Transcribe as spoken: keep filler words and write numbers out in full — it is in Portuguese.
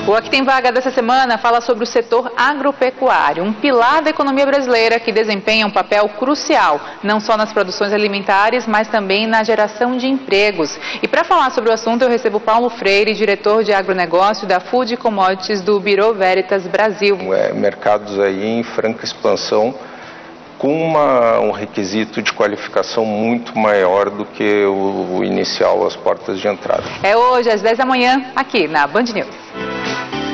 O Aqui Tem Vaga dessa semana fala sobre o setor agropecuário, um pilar da economia brasileira que desempenha um papel crucial, não só nas produções alimentares, mas também na geração de empregos. E para falar sobre o assunto, eu recebo Paulo Freire, diretor de agronegócio da Food Commodities do Bureau Veritas Brasil. É, mercados aí em franca expansão, com uma, um requisito de qualificação muito maior do que o, o inicial, as portas de entrada. É hoje às dez da manhã, aqui na Band News.